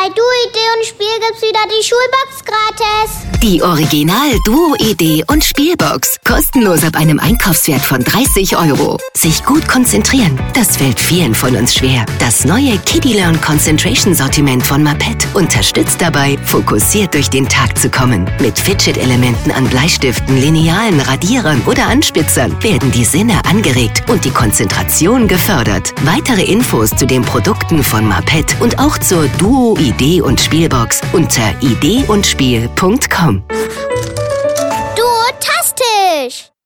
Bei Duo, Idee und Spiel gibt's wieder die Schulbox gratis. Die Original Duo, Idee und Spielbox. Kostenlos ab einem Einkaufswert von 30 €. Sich gut konzentrieren, das fällt vielen von uns schwer. Das neue Kiddie Learn Concentration Sortiment von Mapet unterstützt dabei, fokussiert durch den Tag zu kommen. Mit Fidget-Elementen an Bleistiften, Linealen, Radierern oder Anspitzern werden die Sinne angeregt und die Konzentration gefördert. Weitere Infos zu den Produkten von Mapet und auch zur Duo, Idee und Spielbox unter ideeundspiel.com. Duo-tastisch!